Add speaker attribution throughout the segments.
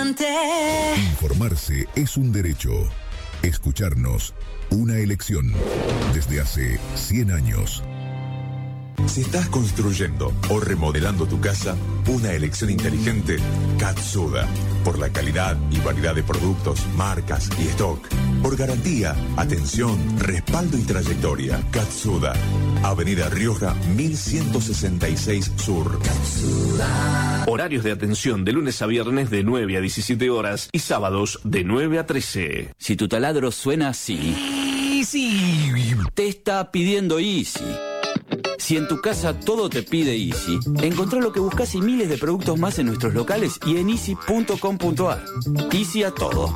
Speaker 1: importante.
Speaker 2: Informarse es un derecho. Escucharnos, una elección. Desde hace 100 años.
Speaker 3: Si estás construyendo o remodelando tu casa, una elección inteligente, Katsuda. Por la calidad y variedad de productos, marcas y stock. Por garantía, atención, respaldo y trayectoria. Katsuda. Avenida Rioja 1166 Sur. Katsuda.
Speaker 4: Horarios de atención de lunes a viernes de 9 a 17 horas y sábados de 9 a 13.
Speaker 5: Si tu taladro suena así,
Speaker 4: Easy,
Speaker 5: te está pidiendo Easy. Si en tu casa todo te pide Easy, encontrá lo que buscas y miles de productos más en nuestros locales y en easy.com.ar. Easy a todo.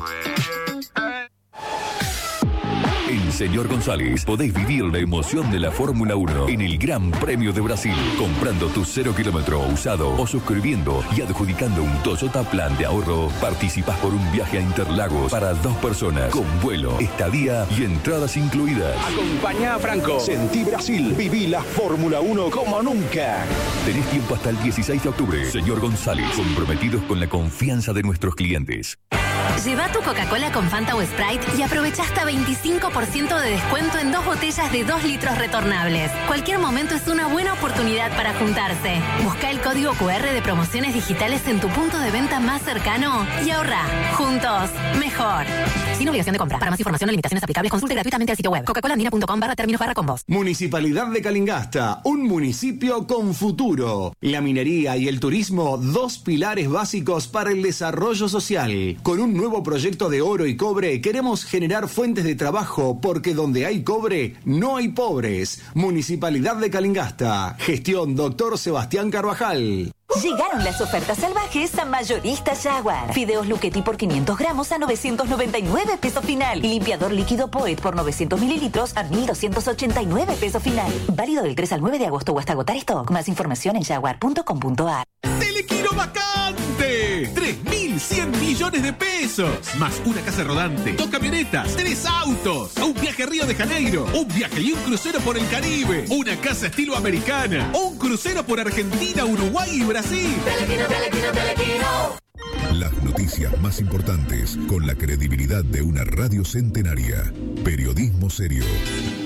Speaker 6: En Señor González podéis vivir la emoción de la Fórmula 1 en el Gran Premio de Brasil, comprando tu 0 kilómetro usado o suscribiendo y adjudicando un Toyota Plan de ahorro. Participás por un viaje a Interlagos para 2 personas, con vuelo, estadía y entradas incluidas.
Speaker 7: Acompañá a Franco. Sentí Brasil. Viví la Fórmula 1 como nunca.
Speaker 6: Tenés tiempo hasta el 16 de octubre. Señor González, comprometidos con la confianza de nuestros clientes.
Speaker 8: Lleva tu Coca-Cola con Fanta o Sprite y aprovecha hasta 25% de descuento en 2 botellas de 2 litros retornables. Cualquier momento es una buena oportunidad para juntarse. Busca el código QR de promociones digitales en tu punto de venta más cercano y ahorra. Juntos, mejor. Sin obligación de compra. Para más información o limitaciones aplicables, consulte gratuitamente el sitio web coca-colandina.com/términos/combos.
Speaker 9: Municipalidad de Calingasta, un municipio con futuro. La minería y el turismo, 2 pilares básicos para el desarrollo social. Con un nuevo proyecto de oro y cobre, queremos generar fuentes de trabajo, porque donde hay cobre, no hay pobres. Municipalidad de Calingasta. Gestión Dr. Sebastián Carvajal.
Speaker 10: Llegaron las ofertas salvajes a Mayorista Jaguar. Fideos Luchetti por 500 gramos a 999 pesos final. Y limpiador líquido Poet por 900 mililitros a 1.289 pesos final. Válido del 3 al 9 de agosto o hasta agotar stock. Más información en jaguar.com.ar.
Speaker 11: ¡Telequino vacante! 3.100 millones de pesos. Más una casa rodante, 2 camionetas, 3 autos, un viaje a Río de Janeiro, un viaje y un crucero por el Caribe, una casa estilo americana, un crucero por Argentina, Uruguay y Brasil.
Speaker 2: Telequino, telequino, telequino. Las noticias más importantes con la credibilidad de una radio centenaria. Periodismo serio.